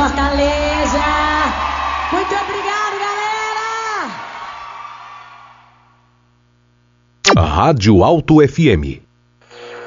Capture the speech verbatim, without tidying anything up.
Fortaleza. Muito obrigado, galera. Rádio Alto F M.